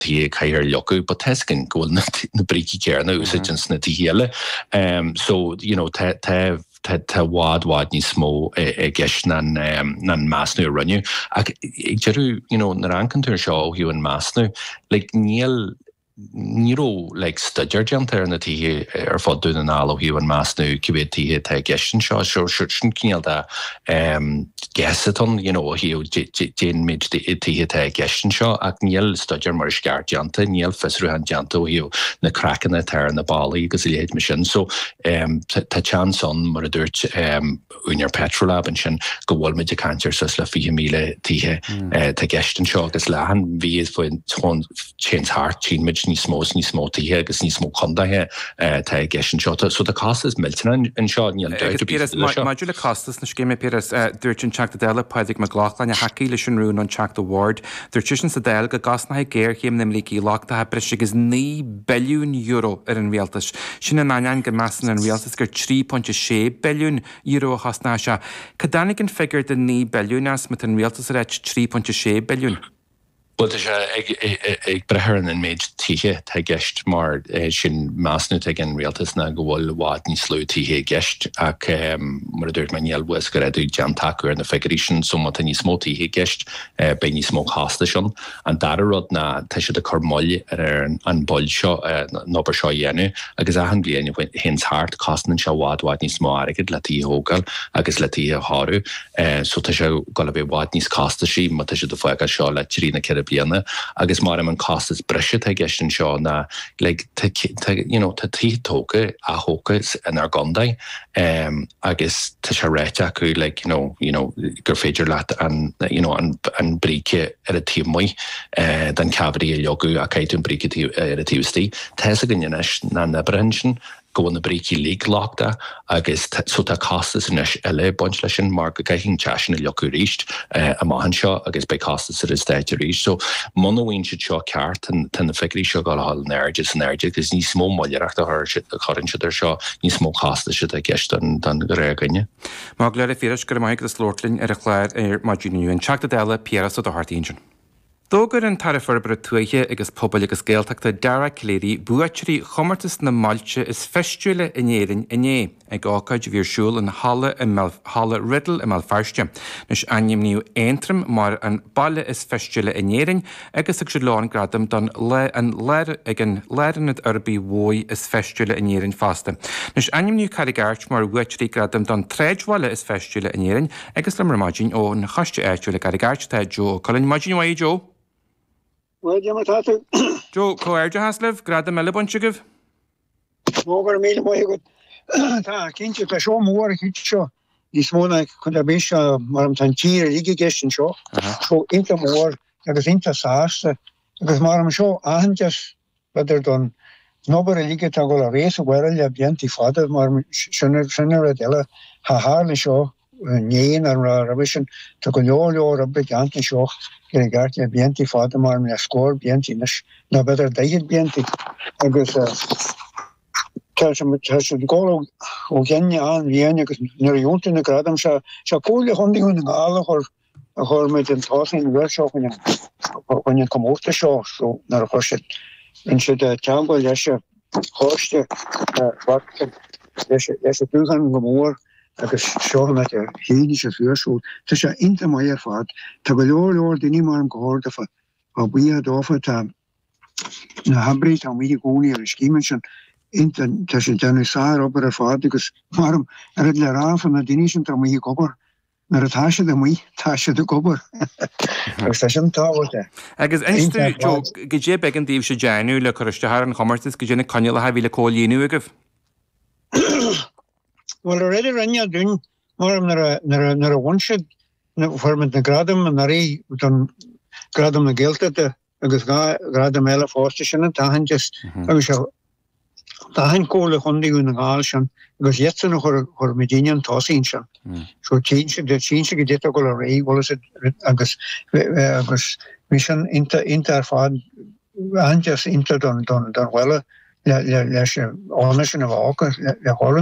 tí cair leocu, but tescin goil na bríci cearna úsagins na tí héile. So, tá wad ní smó gceist na másnú runniu. Ag jeru, na rancantar seo hiú an másnú, níró studiar deantar na títhe fod dún an ála hiú an másnú cibé títhe tá gceistin seo sin cíal da gesaton, hiú déan mid títhe tá gceistin seo ag níl studiar mar sceart deanta, níl fesrúhan deanta hiú na crackanna tar na bálaí agus léad me sin. So tá tean son mar a dúirt únar Petrolab an sin go bhfuil meid a cantir sus le 4,000 títhe tá gceistin seo agus lehan bhí foin tón chins hart chin mid ní smó títhe agus ní smó condathe tá gceistin seo. So the cost is miltin an seo níl Module costas na scéime Píras dúirtin teach déile paidig me gláchlein a hací leis an rún an teach the ward. Dúirtin sa déil go gasna géir chéim nimlí í láchta ha bris agus 9 billiún euro ar an rialtas. Sin an ain go measan an rialtas gur 3.6 billiún euro a hasná se. Cadánig an figur de 9 billiún as mit an rialtas a réit 3.6 billiún. Well, ag bretheran an méid títhe tá gceist mar sin másnú an rialtas na go bhfuil bhád ní slú títhe gceist ach mar a dúirt me níl bhuas go raibh deantaú ar na figurí sin so má tá ní smó títhe gceist be ní smó chásta sin an dara rud na tá siad a chormáil ar an bol seo nóbar seo dhéanú agus ahan bliana hins hart costan seo bhád ní smó airgid le títhe hógal agus le títhe háú so tá seo go le bh bhád níos cásta sí má tá siad a foiag seo le tírína Caribbeanna agus mar an costas brise tá gceistin seo na tá títóca a hócas in ar gandaid agus tá se réite acu gur féidir leat an bríce ar a tímmuí den cabhrí a leogu a caiitún bríce ar a tíostí. Tá a gannneis na nebrehin sin go na bríci líg láchta agus so tá costas in eile buint leis sin mar go gaithing teasin a leocu ríist a maithan seo agus be costas ar is déite ríist. So monahhain siad seo ceart tan na figurí seo go hall nerges agus ní smó maileach a chorann siad ar seo ní smó costas siad a gceist dan go ré gnne. Má léir a fíras gur maiid agus lortlinn ar a chléir ar maidúniu an teach déile Píras ó hartíín. Dógur an tarifarbra tuaithe agus pobl agus géalteachta dara cléirí buaitirí chomartas na mailte is festiúile inéirin iné ag ácaid bhírsúil an hala riddle i Malfarste. Nus animniu éintrim mar an balle is festiúile inéirin agus ag siad lán gradam don an leirinad arbí bhói is festiúile inéirin fasta. Nus animniu carigart mar buaitirí gradam don tréidhhaile is festiúile inéirin agus le marmáidín ó na chaiste éitiúile carigart tá Jo Colin Maidín wa Jo. Well, Jimmy Tatu. Joe, Coerja Haslev, Grada Melibunchigov? Mogar Mila Moygut. Ta, Kinch, the show more, Hitcho. This morning could have been Maram Tanchir, Ligi Gestin show. So, into more, because into Sas, because Maram show, and just better done. Nobody Liga Tagola race, where I have Yanti father, Maram Shunner Adela, Harley show. Nien ar revision to go or a big anti show regard to Bienti father mar me score Bienti no better diet Bienti agus go o genya an Vienna agus near Junta na gradam sha cool hunding on all or met in tossing workshop when you come off the show so na horse and should tango yesha horse what yes do han more agus seán at híine se fúrsú tá se inte maiar fad tá go leor duine mar go háda fa a bhí dáfa tá na habrí tá mí gúní ar scíman sin inte tá sé denú sáir op ar fad agus marm ar le ráfan na duine sin tá mí gobar nar a táise de mí táise de gobar agus tá sin táhalte. Agus einstú Jo go dé began díobh se deanú le chuiste an chomartas go déna conne le ha bhí le cólíonú agah. Well, already Rania doing more nara one shed for me the gradam and nari done gradam the gelte agus gradam ela forstation and tahan just agus tahan cole hondi un galshan agus jetsen or Medinian tossing shan so change get go array was it agus mission interfad and just inter don well la honest of